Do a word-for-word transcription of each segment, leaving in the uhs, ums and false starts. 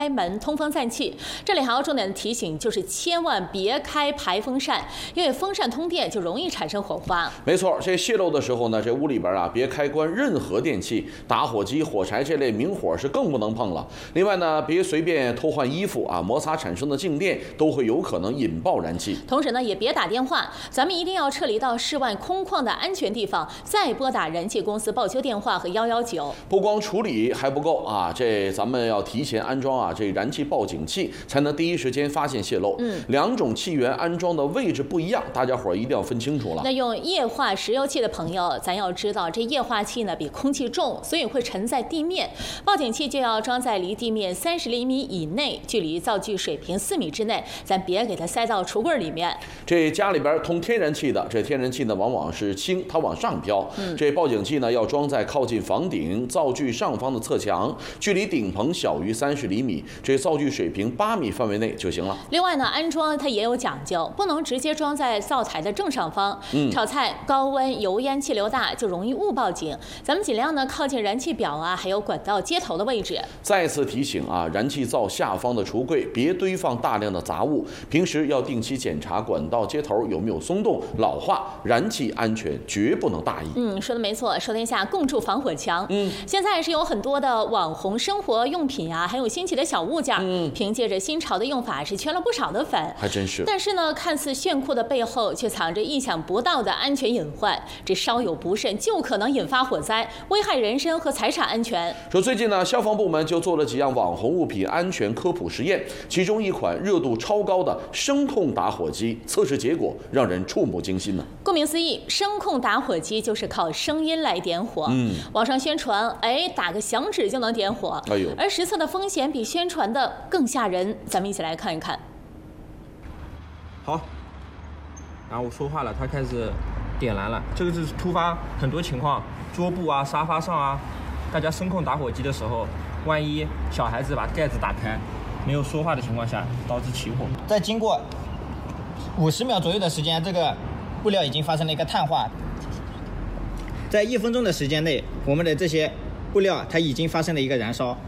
开门通风散气，这里还要重点提醒，就是千万别开排风扇，因为风扇通电就容易产生火花。 没错，这泄漏的时候呢，这屋里边啊别开关任何电器，打火机、火柴这类明火是更不能碰了。另外呢，别随便偷换衣服啊，摩擦产生的静电都会有可能引爆燃气。 同时呢，也别打电话，咱们一定要撤离到室外空旷的安全地方，再拨打燃气公司报修电话和幺幺九。 不光处理还不够啊，这咱们要提前安装啊。 这燃气报警器才能第一时间发现泄漏。嗯，两种气源安装的位置不一样，大家伙儿一定要分清楚了。 那用液化石油气的朋友，咱要知道这液化气呢比空气重，所以会沉在地面。报警器就要装在离地面三十厘米以内，距离灶具水平四米之内，咱别给它塞到橱柜里面。 这家里边通天然气的，这天然气呢往往是轻，它往上飘。嗯，这报警器呢要装在靠近房顶灶具上方的侧墙，距离顶棚小于三十厘米。 这灶具水平八米范围内就行了。 另外呢，安装它也有讲究，不能直接装在灶台的正上方。嗯，炒菜高温油烟气流大，就容易误报警。咱们尽量呢靠近燃气表啊，还有管道接头的位置。 再次提醒啊，燃气灶下方的橱柜别堆放大量的杂物，平时要定期检查管道接头有没有松动、老化，燃气安全绝不能大意。 嗯，说的没错，说天下共筑防火墙。嗯，现在是有很多的网红生活用品啊，还有新奇的小物件。 嗯，凭借着新潮的用法是圈了不少的粉， 还真是。但是呢，看似炫酷的背后，却藏着意想不到的安全隐患。这稍有不慎，就可能引发火灾，危害人身和财产安全。 说最近呢，消防部门就做了几样网红物品安全科普实验，其中一款热度超高的声控打火机，测试结果让人触目惊心呢。 顾名思义，声控打火机就是靠声音来点火。嗯，网上宣传，哎，打个响指就能点火。哎呦，而实测的风险比宣传的 更吓人，咱们一起来看一看。 好，然后我说话了，它开始点燃了。这个是突发很多情况，桌布啊、沙发上啊，大家声控打火机的时候，万一小孩子把盖子打开，没有说话的情况下，导致起火。 在经过五十秒左右的时间，这个布料已经发生了一个碳化。在一分钟的时间内，我们的这些布料它已经发生了一个燃烧。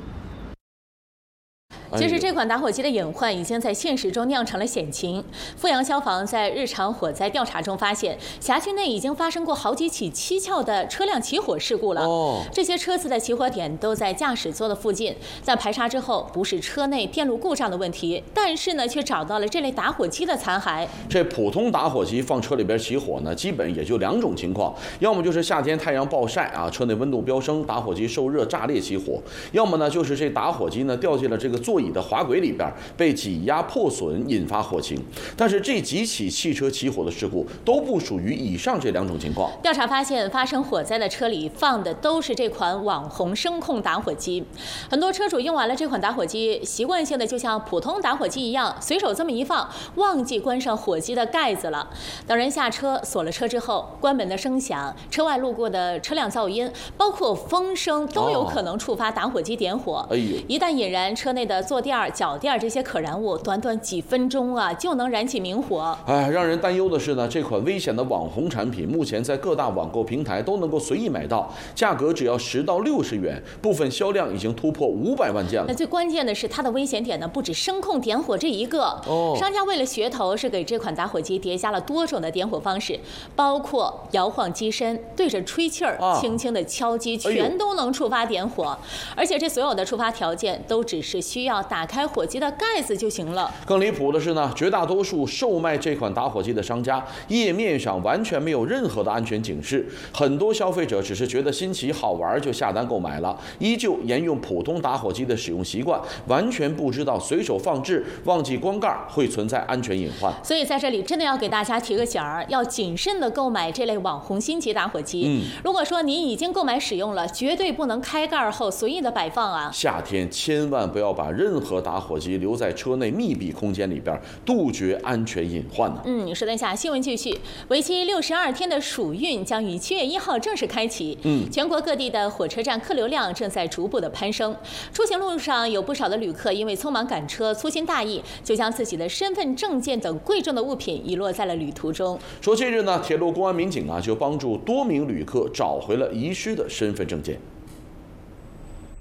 其实这款打火机的隐患已经在现实中酿成了险情。阜阳消防在日常火灾调查中发现，辖区内已经发生过好几起蹊跷的车辆起火事故了。哦，这些车子的起火点都在驾驶座的附近。在排查之后，不是车内电路故障的问题，但是呢，却找到了这类打火机的残骸。 这普通打火机放车里边起火呢，基本也就两种情况，要么就是夏天太阳暴晒啊，车内温度飙升，打火机受热炸裂起火；要么呢，就是这打火机呢掉进了这个座椅 的滑轨里边被挤压破损，引发火情。但是这几起汽车起火的事故都不属于以上这两种情况。 调查发现，发生火灾的车里放的都是这款网红声控打火机。很多车主用完了这款打火机，习惯性的就像普通打火机一样，随手这么一放，忘记关上火机的盖子了。等人下车锁了车之后，关门的声响、车外路过的车辆噪音，包括风声，都有可能触发打火机点火。哎呦，一旦引燃，车内的坐垫、 脚垫这些可燃物，短短几分钟啊就能燃起明火。 哎，让人担忧的是呢，这款危险的网红产品目前在各大网购平台都能够随意买到，价格只要十到六十元，部分销量已经突破五百万件了。 那最关键的是，它的危险点呢不止声控点火这一个。哦，商家为了噱头，是给这款打火机叠加了多种的点火方式，包括摇晃机身、对着吹气儿、啊、轻轻的敲击，全都能触发点火。哎、而且这所有的触发条件都只是需要打开 开火机的盖子就行了。 更离谱的是呢，绝大多数售卖这款打火机的商家页面上完全没有任何的安全警示，很多消费者只是觉得新奇好玩就下单购买了，依旧沿用普通打火机的使用习惯，完全不知道随手放置、忘记关盖会存在安全隐患。 所以在这里真的要给大家提个醒儿，要谨慎的购买这类网红新奇打火机。嗯，如果说您已经购买使用了，绝对不能开盖后随意的摆放啊。 夏天千万不要把任何 打火机留在车内密闭空间里边，杜绝安全隐患呢。 嗯，说一下新闻继续，为期六十二天的暑运将于七月一号正式开启。嗯，全国各地的火车站客流量正在逐步的攀升。出行路上有不少的旅客因为匆忙赶车、粗心大意，就将自己的身份证件等贵重的物品遗落在了旅途中。 说近日呢，铁路公安民警啊就帮助多名旅客找回了遗失的身份证件。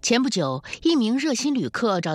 前不久，一名热心旅客找